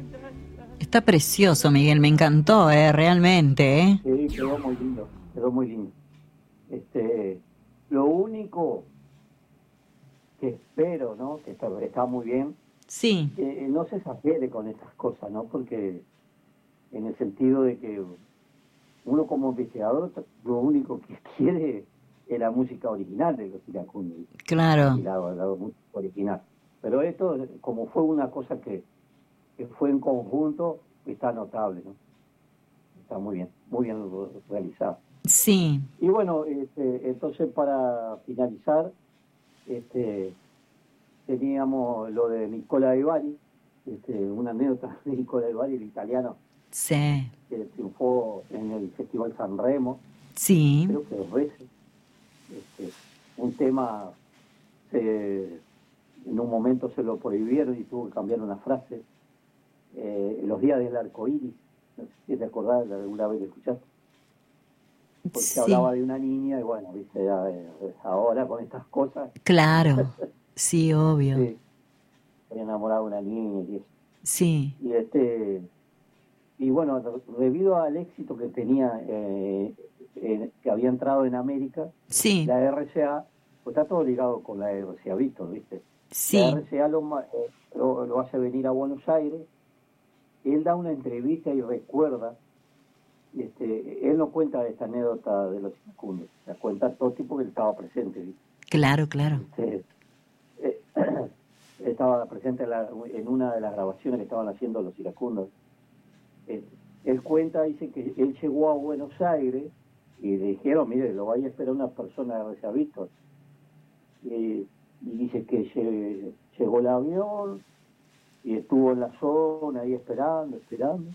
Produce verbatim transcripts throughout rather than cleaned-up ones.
Está precioso, Miguel, me encantó, eh, realmente, ¿eh? Sí, quedó muy lindo, quedó muy lindo. Este, lo único que espero, ¿no? Que está, está muy bien, Sí, que no se exagere con estas cosas, ¿no? Porque en el sentido de que uno como investigador lo único que quiere es la música original de los iracundos claro. y la, la música original. Pero esto, como fue una cosa que, que fue en conjunto, está notable, ¿no? Está muy bien, muy bien realizado. Sí, Y bueno, este, entonces para finalizar, este, teníamos lo de Nicola Ivari, este, una anécdota de Nicola Ivari, el italiano, sí, que triunfó en el Festival San Remo, sí, creo que dos veces. Este, un tema, se, en un momento se lo prohibieron y tuvo que cambiar una frase. Eh, los días del arco iris, no sé si te acordás, alguna vez lo escuchaste, porque sí, hablaba de una niña y bueno, viste, ya, eh, ahora con estas cosas, claro, sí, obvio, sí, se enamorado de una niña y eso. sí, Y este, y bueno, debido al éxito que tenía, eh, eh, que había entrado en América, sí, la R C A, pues está todo ligado con la R C A Víctor, ¿viste? La sí, R C A lo, ma- eh, lo, lo hace venir a Buenos Aires, él da una entrevista y recuerda, este, él no cuenta esta anécdota de los iracundos, la cuenta todo tipo que él estaba presente, ¿viste? claro, claro, Este, eh, estaba presente en, la- en una de las grabaciones que estaban haciendo los iracundos. Eh, él cuenta, dice que él llegó a Buenos Aires y le dijeron, mire, lo vaya a esperar una persona de R C A Víctor. Y, y dice que lle- llegó el avión y estuvo en la zona ahí esperando, esperando.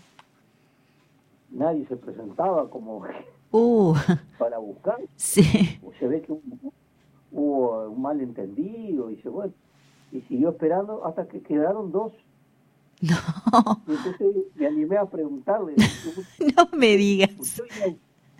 Nadie se presentaba como uh, para buscar. sí, Se ve que hubo, hubo un malentendido y se bueno, y siguió esperando hasta que quedaron dos. no, Y entonces me animé a preguntarle, le dije, no me usted, digas, usted venía,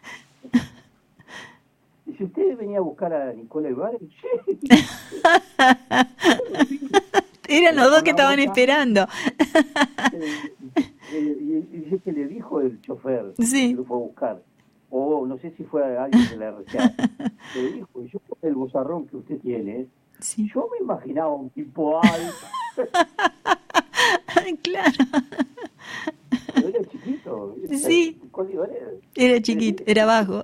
y si usted venía a buscar a Nicola Ibarra, sí, yo lo vi, eran era los dos con que la estaban bolsa, esperando, eh, eh, y, y dice que le dijo el chofer que sí, lo fue a buscar, o no sé si fue alguien de la R C A, le dijo, yo con el bozarrón que usted tiene, sí, yo me imaginaba un tipo alto, claro, pero era chiquito, sí, Nicola Ibarra, era eh, chiquito, era bajo,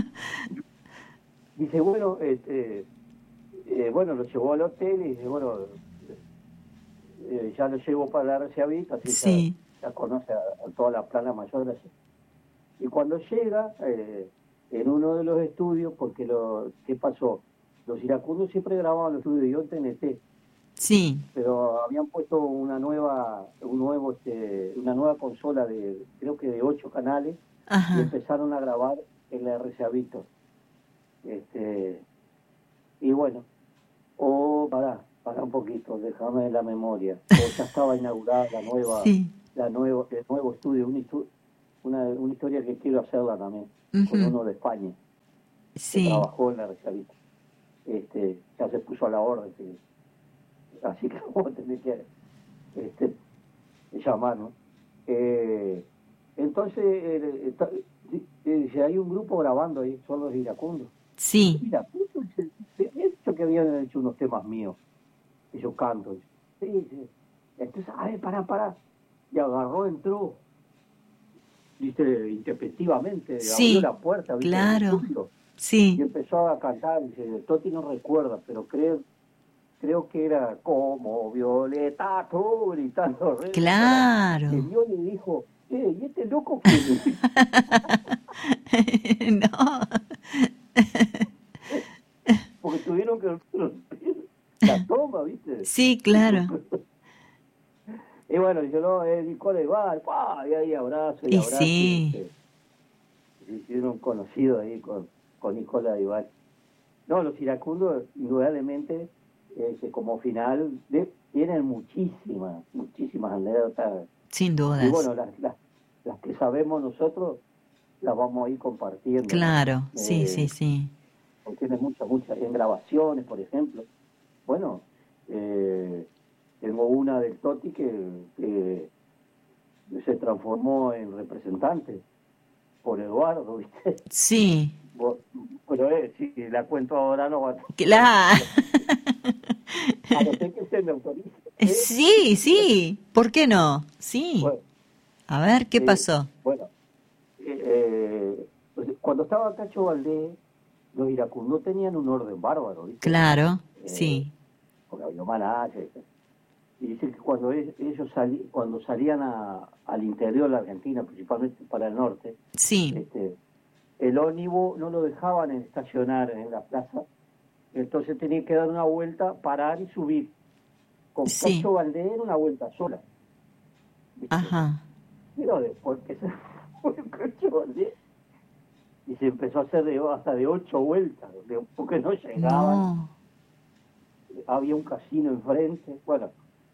dice, bueno, este, eh, bueno, lo llevó al hotel y dice, bueno, eh, ya lo llevo para la R C A V I C, así ya, sí, ya conoce a, a toda la plana mayor. Así. Y cuando llega, eh, en uno de los estudios, porque lo ¿qué pasó? Los iracundos siempre grababan los estudios de T N T, sí, pero habían puesto una nueva, un nuevo, este, una nueva consola de, creo que de ocho canales, y ajá, empezaron a grabar en la R C A Víctor. Este, y bueno, o pará, pará un poquito, déjame la memoria. O ya estaba inaugurada la nueva, sí, la nuevo, el nuevo estudio, una, una, una historia que quiero hacerla también, con ujú, uno de España, que sí, trabajó en la Reservita. Este, ya se puso a la orden, que, así que vamos a tener que este, llamar, ¿no? Eh, entonces, eh, está- eh, si hay un grupo grabando ahí, son los iracundos. sí, Mira, he dicho que habían hecho unos temas míos y yo canto. Sí, sí. Entonces, a ver, pará, pará. Y agarró, entró, viste, intempestivamente, abrió sí, la puerta, viste, del claro, estudio y sí, empezó a cantar. Dice, Toti no recuerda, pero creo creo que era como Violeta, tú gritando re de cara, que claro, vio y le dijo, eh, ¿y este loco quién es? no, Porque tuvieron que la toma, viste. sí, claro, Y bueno, yo no, eh, Nicole Ibar, ¡pah! Y ahí abrazo y y abrazo, y sí, este, se hicieron conocidos ahí con, con Nicola Ibar. No, los iracundos, indudablemente, este, como final, de, tienen muchísimas, muchísimas anécdotas. sin Y dudas, bueno, las, las, las que sabemos nosotros las vamos a ir compartiendo, ¿no? claro, sí, sí, Eh, sí, tiene muchas, muchas, en grabaciones, por ejemplo. Bueno, eh, tengo una del Toti que, que se transformó en representante por Eduardo, ¿viste? Sí. Vos- Pero eh, si la cuento ahora no va a... Claro. A no ser que se me autorice. ¿eh? Sí, sí. ¿Por qué no? Sí. Bueno, A ver, ¿qué eh, pasó? bueno eh, eh, pues, cuando estaba Cacho Valdés, los iracundos tenían un orden bárbaro, ¿viste? Claro, Eh, sí. porque había malache, ¿viste? Y dice que cuando e- ellos sali- cuando salían a- al interior de la Argentina, principalmente para el norte, Sí, este, el ómnibus no lo dejaban estacionar en la plaza, entonces tenía que dar una vuelta, parar y subir. Con sí. Cacho Valdés era una vuelta sola, ¿viste? Ajá. Pero después que se fue Cacho Valdés, y se empezó a hacer de, hasta de ocho vueltas, de- porque no llegaban, No. había un casino enfrente, bueno.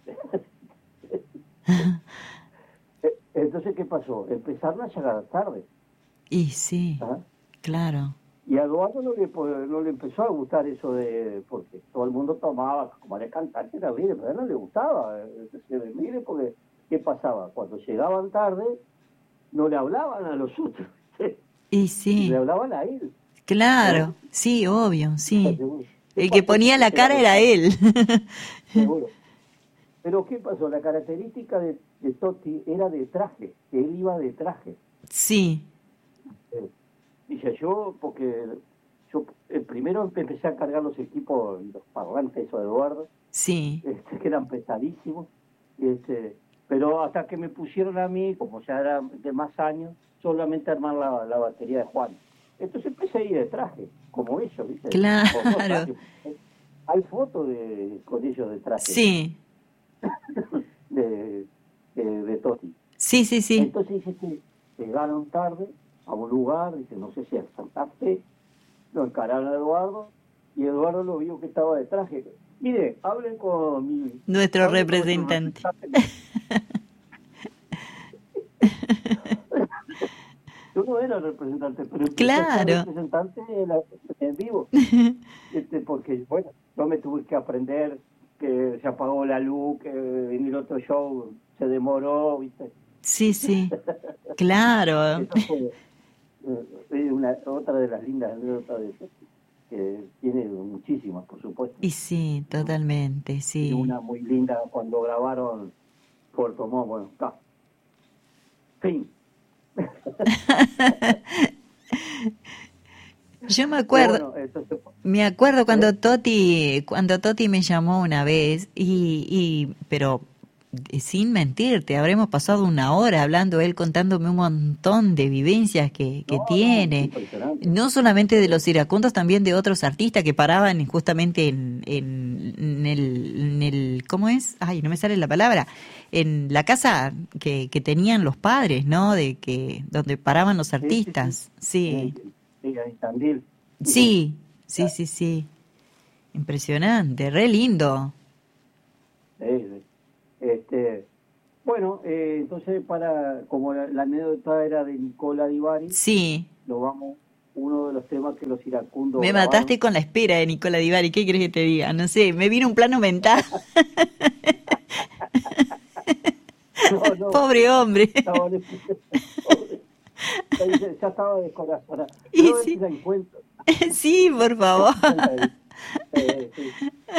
Entonces, ¿qué pasó? Empezaron a llegar tarde, Y sí, ¿ah? claro. Y a Eduardo no le, po- no le empezó a gustar eso de, porque todo el mundo tomaba, como era cantante, era libre, pero a él no le gustaba. Entonces, mire, porque, ¿qué pasaba? Cuando llegaban tarde, no le hablaban a los otros, Y le sí, hablaban a él, ¿no? claro. Sí, obvio, sí. Seguro. ¿Qué El que pasó? ponía Porque la se la cara era dejaron, él. seguro. Pero ¿qué pasó? La característica de, de Totti era de traje, que él iba de traje. Sí, Eh, Dice yo, porque yo eh, primero empecé a cargar los equipos, los parlantes, eso de Eduardo, sí. este, que eran pesadísimos, este, pero hasta que me pusieron a mí, como ya era de más años, solamente armar la, la batería de Juan. Entonces empecé a ir de traje, como ellos, ¿viste? Con dos Claro. trajes. Hay fotos de, con ellos de traje, Sí, de, de, de Totti. sí, sí, sí. Entonces dice que llegaron tarde a un lugar, dice, no sé si a Santa Fe, lo encararon a Eduardo, y Eduardo lo vio que estaba de traje. Mire, hablen con mi... Nuestro hablen con nuestro representante. representante. Yo no era representante, pero empecé a ser Claro. representante en, la, en vivo, este, porque, bueno, yo me tuve que aprender que se apagó la luz, que en el otro show se demoró, ¿viste? Sí, sí. Claro. Eso fue eh, una, otra de las lindas anécdotas de que tiene muchísimas, por supuesto. Y sí, totalmente, Y sí. una muy linda cuando grabaron Puerto Montt, bueno, está. Fin. Yo me Pero acuerdo, bueno, entonces, me acuerdo ¿eh? cuando Toti, cuando Toti me llamó una vez y, y, pero sin mentirte, habremos pasado una hora hablando, él contándome un montón de vivencias que, que No, no, es tiene, impresionante. no solamente de los iracundos, también de otros artistas que paraban justamente en, en, en el, en el, ¿cómo es? Ay, no me sale la palabra, en la casa que, que tenían los padres, ¿no? De que, donde paraban los Sí, sí, sí. artistas, sí, Eh, sí, en Tandil. sí, sí, sí, sí, impresionante, re lindo, Eh, este, bueno, eh, entonces para, como la, la anécdota era de Nicola Di Bari, sí. lo vamos, uno de los temas que los iracundos Me grabaron. mataste con la espera de Nicola Di Bari. ¿Qué querés que te diga? No sé, me vino un plano mental. No, no, Pobre hombre. estaba pobre. Ya ya estaba descorazonada. Y Pero a ver si sí, la encuentro. sí, por favor. Eh, sí.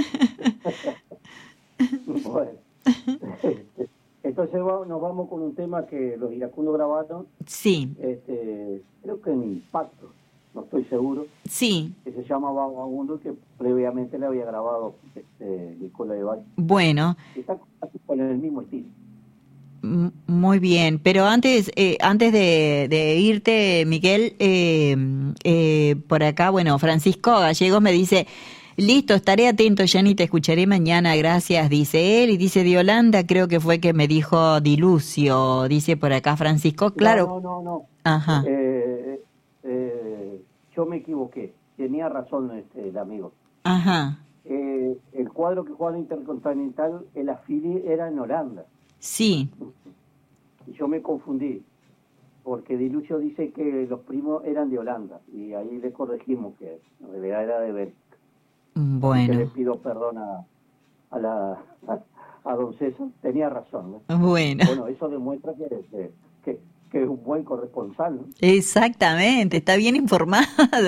Bueno. Entonces va- nos vamos con un tema que los iracundos grabaron, Sí, este, creo que en Impacto, no estoy seguro, sí. que se llama Vagabundo, que previamente le había grabado este, Nicola de Valle. Bueno, Está casi con el mismo estilo. m- muy bien. Pero antes, eh, antes de, de irte, Miguel, eh, eh, por acá, bueno, Francisco Gallegos me dice, listo, estaré atento, Jenny, te escucharé mañana, gracias, dice él. Y dice de Holanda, creo que fue que me dijo Dilucio, dice por acá Francisco, No, claro. no, no, no. Ajá, Eh, eh, yo me equivoqué. Tenía razón este, el amigo. ajá, Eh, el cuadro que jugaba Intercontinental, el afili era en Holanda. sí. Y yo me confundí, porque Dilucio dice que los primos eran de Holanda. Y ahí le corregimos que en realidad era de Bélgica. Así que le Bueno, pido perdón a, a la, a, a don César, tenía razón, ¿no? Bueno. Bueno, eso demuestra que, que, que, que es un buen corresponsal, ¿no? Exactamente, está bien informado.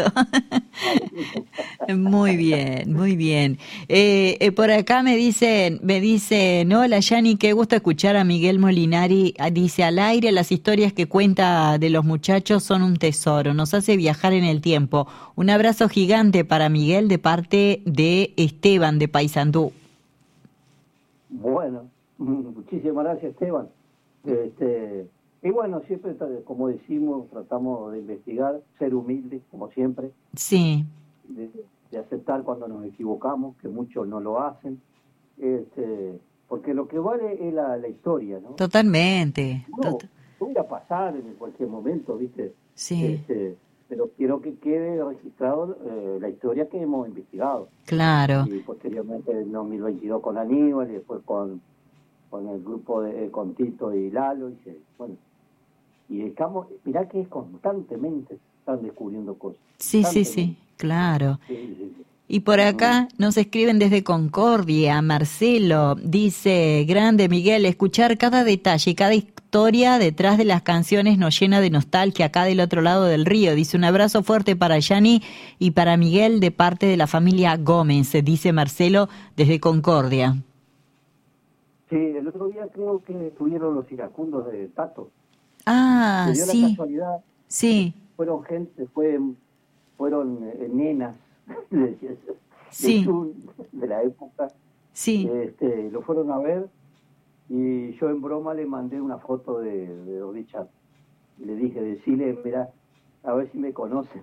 Muy bien, muy bien. Eh, eh, por acá me dicen, me dicen, hola Yani, qué gusto escuchar a Miguel Molinari. Dice, al aire, las historias que cuenta de los muchachos son un tesoro, nos hace viajar en el tiempo. Un abrazo gigante para Miguel de parte de Esteban de Paysandú. Bueno, muchísimas gracias, Esteban. Este, y bueno, siempre, como decimos, tratamos de investigar, ser humildes, como siempre. Sí. De, de aceptar cuando nos equivocamos, que muchos no lo hacen. Este, porque lo que vale es la, la historia, ¿no? Totalmente. No, Tot- voy a pasar en cualquier momento, ¿viste? sí. Este, pero quiero que quede registrado eh, la historia que hemos investigado. Claro. Y posteriormente en dos mil veintidós con Aníbal y después con, con el grupo de con Tito y Lalo. Y se, bueno, y estamos, mirá que es constantemente están descubriendo cosas. Sí, sí, sí, claro. Sí, sí, sí. Y por acá nos escriben desde Concordia, Marcelo, dice, grande Miguel, escuchar cada detalle y cada historia detrás de las canciones nos llena de nostalgia acá del otro lado del río. Dice, un abrazo fuerte para Yani y para Miguel de parte de la familia Gómez, dice Marcelo desde Concordia. Sí, el otro día creo que estuvieron los iracundos de Tato. Ah, dio sí. La casualidad, sí. Fueron gente, fue, fueron eh, nenas de, sí. de la época. Sí. Este, lo fueron a ver y yo en broma le mandé una foto de, de Richard. Y le dije, decile, mira, a ver si me conocen.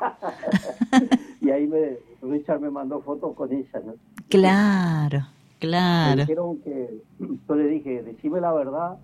Y ahí me, Richard me mandó fotos con ella, ¿no? Claro, claro. Me dijeron que, yo le dije, decime la verdad,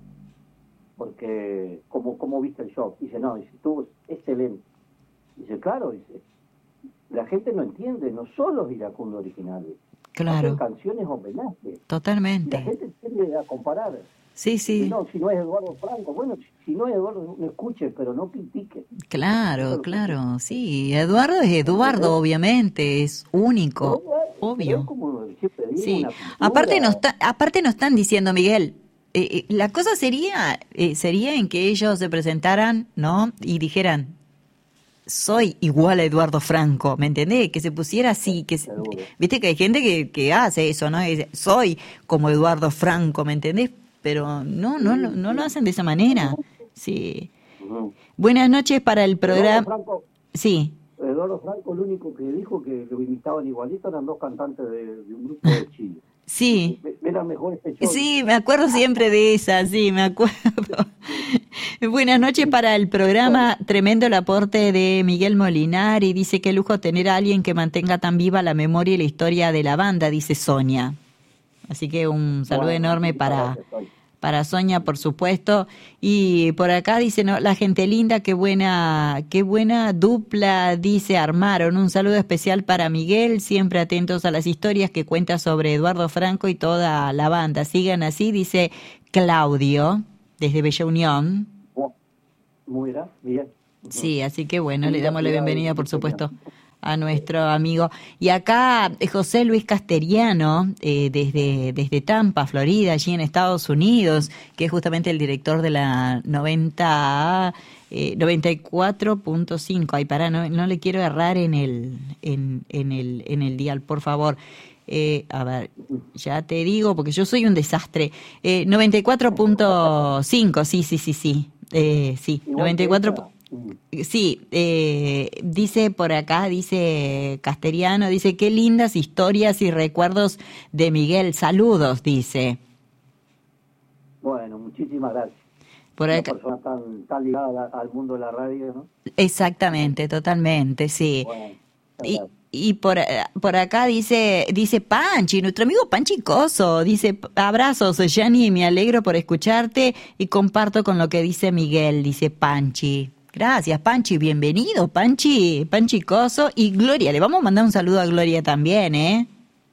porque como cómo viste el show. Dice, no, dice, estuvo excelente. Dice, claro, dice, la gente no entiende, no son los iracundos originales. Claro. Hacen canciones homenaje. Totalmente. Y la gente tiende a comparar. Sí, sí. Si no, si no es Eduardo Franco, bueno, si no es Eduardo, no escuche, pero no critique. Claro, claro, sí. Eduardo es Eduardo, obviamente, es único, pero, obvio. Es como siempre digo, sí. una Aparte no está, aparte no están diciendo, Miguel, eh, eh, la cosa sería, eh, sería en que ellos se presentaran, ¿no? Y dijeran, soy igual a Eduardo Franco, ¿me entendés? Que se pusiera así, que se, viste que hay gente que, que hace eso, ¿no? Dice, soy como Eduardo Franco, ¿me entendés? Pero no, no, no, no lo hacen de esa manera. Sí. Uh-huh. Buenas noches para el programa. Franco, sí. Eduardo Franco, el único que dijo que lo imitaban igualito eran dos cantantes de, de un grupo de Chile. Sí. Eran mejores que yo. Sí, me acuerdo siempre de esa, sí, me acuerdo. Buenas noches para el programa. Bueno. Tremendo el aporte de Miguel Molinari. Dice qué lujo tener a alguien que mantenga tan viva la memoria y la historia de la banda, dice Sonia. Así que un saludo bueno, enorme para, para Sonia, por supuesto. Y por acá dice, no, la gente linda, qué buena, qué buena dupla, dice, armaron. Un saludo especial para Miguel, siempre atentos a las historias que cuenta sobre Eduardo Franco y toda la banda. Sigan así, dice Claudio, desde Bella Unión. Oh, muy bien. Sí, así que bueno, sí, le damos la bienvenida, por supuesto, a nuestro amigo. Y acá José Luis Casteriano, eh, desde, desde Tampa, Florida, allí en Estados Unidos, que es justamente el director de la noventa, eh, noventa y cuatro punto cinco. Ay, pará, no, no le quiero errar en el, en, en el, en el dial, por favor. Eh, a ver, ya te digo, porque yo soy un desastre. Eh, noventa y cuatro punto cinco, sí, sí, sí, sí. Eh, sí, noventa y cuatro. Sí, eh, dice por acá, dice Casteriano, dice, qué lindas historias y recuerdos de Miguel. Saludos, dice. Bueno, muchísimas gracias. Por acá. Una persona tan, tan ligada al mundo de la radio, ¿no? Exactamente, totalmente, sí. Bueno, y, y por, por acá dice dice Panchi, nuestro amigo Panchi Coso, dice, abrazos, Yani, me alegro por escucharte y comparto con lo que dice Miguel, dice Panchi. Gracias, Panchi, bienvenido, Panchi, Panchi Coso y Gloria. Le vamos a mandar un saludo a Gloria también, ¿eh?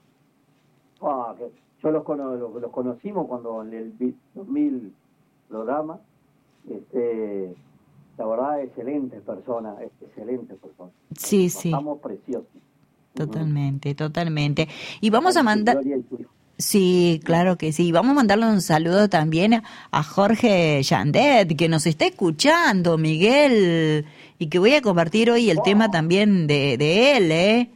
Ah, que yo los, cono, los, los conocimos cuando en el dos mil programa. Este, la verdad, excelente persona, excelente persona. Sí, sí. Estamos preciosos. Totalmente, uh-huh. totalmente. Y vamos a mandar... Sí, claro que sí. Vamos a mandarle un saludo también a, a Jorge Yandet, que nos está escuchando, Miguel, y que voy a compartir hoy el tema Wow. también de, de él, ¿eh?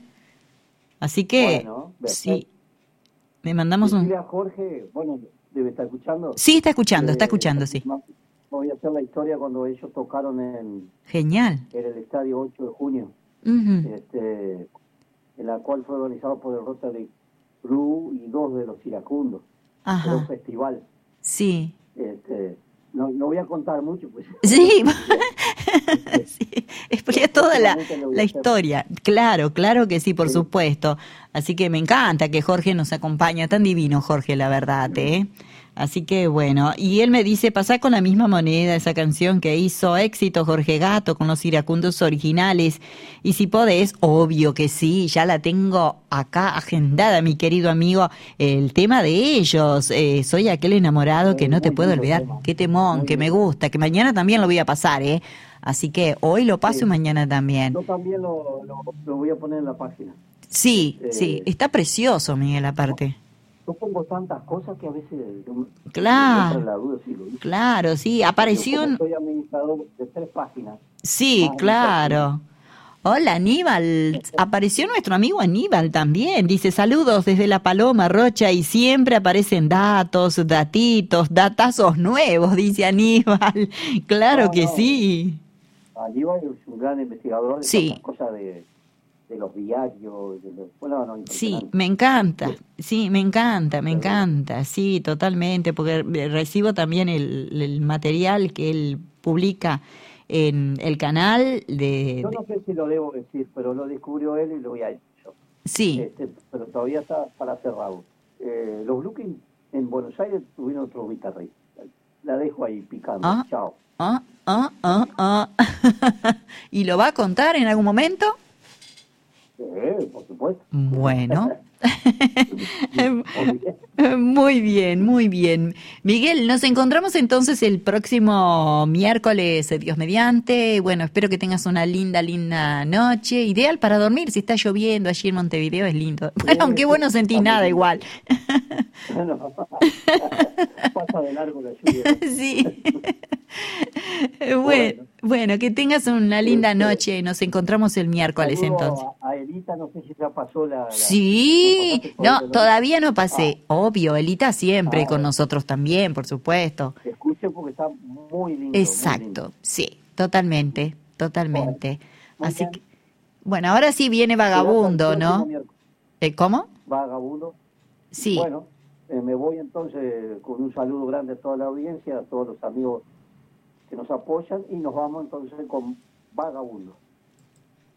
Así que, Bueno, sí, perfecto. le mandamos un... Decirle a Jorge, bueno, debe estar escuchando, Sí, está escuchando, está que escuchando, sí. voy a hacer la historia cuando ellos tocaron en, Genial. en el estadio ocho de junio, Ujú. este, en la cual fue organizado por el Rotary Club y dos de los iracundos. Era un Ajá, festival. sí. Este, no, no voy a contar mucho, pues. Sí, Este, sí, pero explica toda la, próximamente lo voy la a hacer. historia. Claro, claro que sí, por Sí. supuesto. Así que me encanta que Jorge nos acompaña. Tan divino, Jorge, la verdad, ¿eh? Así que bueno, y él me dice, pasá con la misma moneda esa canción que hizo éxito Jorge Gato con los iracundos originales. Y si podés, obvio que sí, ya la tengo acá agendada, mi querido amigo, el tema de ellos. Eh, soy aquel enamorado que Eh, no te muy puedo lindo olvidar. tema, Qué temón, muy que me lindo. gusta, que mañana también lo voy a pasar, ¿eh? Así que hoy lo paso y Sí. mañana también. Yo también lo, lo, lo voy a poner en la página. Sí, sí, Este, está precioso, Miguel, aparte. yo pongo tantas cosas que a veces yo me, me entra Claro, la duda si lo hice. claro, sí, Porque yo apareció como un... soy administrador de tres páginas, Sí, más mi perfil, claro. Hola Aníbal, apareció nuestro amigo Aníbal también, dice saludos desde La Paloma, Rocha, y siempre aparecen datos, datitos, datazos nuevos, dice Aníbal. Claro no, que no, eh, sí. Aníbal es un gran investigador de todas estas Sí, cosas de, de los diarios, de los, bueno, no, sí, impresionante. me encanta, sí, me encanta, me Pero encanta, sí, totalmente, porque recibo también el, el material que él publica en el canal de, yo de- no sé si lo debo decir, pero lo descubrió él y lo voy a decir yo. sí, Este, pero todavía está para cerrado. Eh, los Blue Kings en Buenos Aires tuvieron otro guitarrista. La dejo ahí picando. ah, Chao. ah, ah, ah, ah. ¿Y lo va a contar en algún momento? Sí, por supuesto. Bueno. Muy bien. Muy bien, muy bien. Miguel, nos encontramos entonces el próximo miércoles, eh, Dios mediante. Bueno, espero que tengas una linda, linda noche. Ideal para dormir, si está lloviendo allí en Montevideo es lindo. Bueno, aunque vos no sentís Está muy nada lindo. igual. Bueno, pasa de largo la lluvia. Sí. Bueno, Bueno, bueno, que tengas una linda este, noche. Nos encontramos el miércoles entonces. saludo a, a Elita, no sé si ya pasó la, la, ¿no Sí, pasaste por ahí no, la nota? todavía no Ah, pasé. Obvio, Elita siempre ah, con bueno, nosotros también, por supuesto. escuchen porque está muy lindo, muy lindo. Exacto, sí, totalmente, Bueno, totalmente. muy Así que, bien. bueno, ahora sí viene Será hasta el Vagabundo, próximo ¿no? miércoles. Eh, ¿Cómo? Vagabundo. Sí, Bueno, eh, me voy entonces con un saludo grande a toda la audiencia, a todos los amigos que nos apoyan y nos vamos entonces con Vagabundo.